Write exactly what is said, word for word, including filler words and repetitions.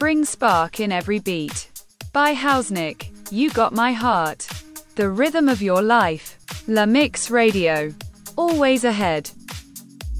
spring spark in every beat. By Hausnick, You Got My Heart. The rhythm of your life. La Mix Radio. Always ahead.